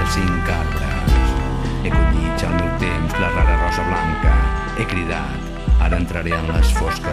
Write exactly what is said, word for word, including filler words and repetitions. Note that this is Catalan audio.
cinc arbres. He collit al meu temps la rara rosa blanca. He cridat, ara entraré en les fosques